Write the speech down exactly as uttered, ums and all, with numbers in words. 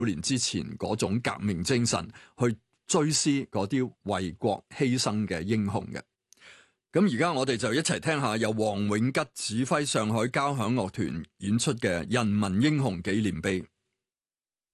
年之前嗰種革命精神去追思嗰啲為國犧牲嘅英雄嘅。咁而家我哋就一齊聽下由黃永吉指揮上海交響樂團演出嘅《人民英雄紀念碑》。